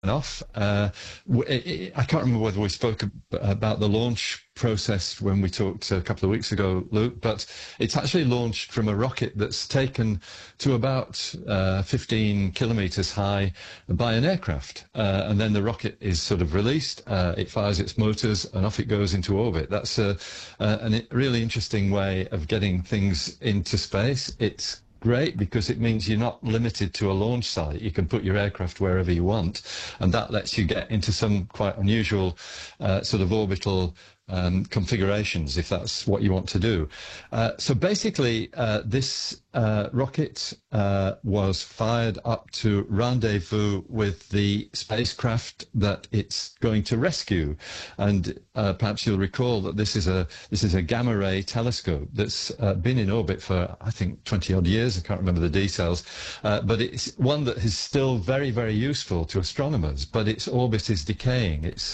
off. I can't remember whether we spoke about the launch process when we talked a couple of weeks ago, Luke, but it's actually launched from a rocket that's taken to about 15 kilometers high by an aircraft. And then the rocket is sort of released, it fires its motors, and off it goes into orbit. That's a really interesting way of getting things into space. It's great because it means you're not limited to a launch site. You can put your aircraft wherever you want, and that lets you get into some quite unusual sort of orbital configurations, if that's what you want to do. So basically, this rocket was fired up to rendezvous with the spacecraft that it's going to rescue. And perhaps you'll recall that this is a gamma ray telescope that's been in orbit for, I think, 20 odd years. I can't remember the details, but it's one that is still very, very useful to astronomers. But its orbit is decaying. It's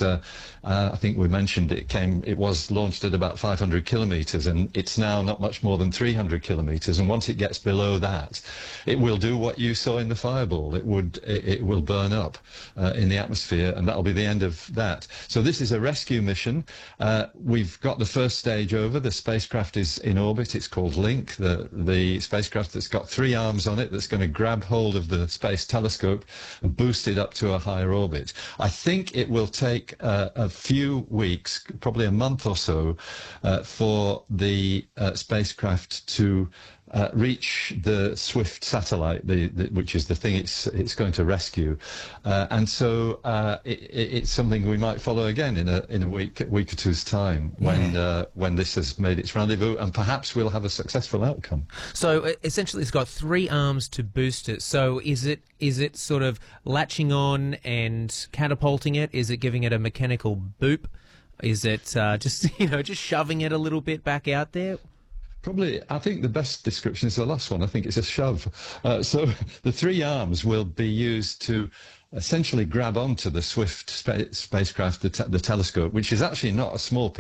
I think we mentioned it was launched at about 500 kilometers, and it's now not much more than 300 kilometers. And once it gets below that, it will do what you saw in the Fireball. It will burn up in the atmosphere, and that'll be the end of that. So this is a rescue mission. We've got the first stage over. The spacecraft is in orbit. It's called Link, the spacecraft that's got 3 arms on it that's going to grab hold of the space telescope and boost it up to a higher orbit. I think it will take a few weeks, probably a month or so, for the spacecraft to reach the Swift satellite, which is the thing it's going to rescue, and so it's something we might follow again in a week or two's time when this has made its rendezvous, and perhaps we'll have a successful outcome. So essentially, it's got 3 arms to boost it. So is it sort of latching on and catapulting it? Is it giving it a mechanical boop? Is it just shoving it a little bit back out there? Probably, I think the best description is the last one. I think it's a shove. So the 3 arms will be used to essentially grab onto the Swift spacecraft, the telescope, which is actually not a small